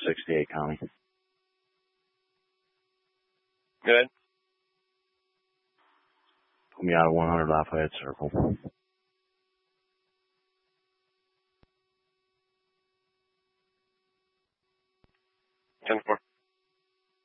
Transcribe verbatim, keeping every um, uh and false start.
sixty-eight, Connie. Good. Put me out of one hundred Lafayette Circle. ten four.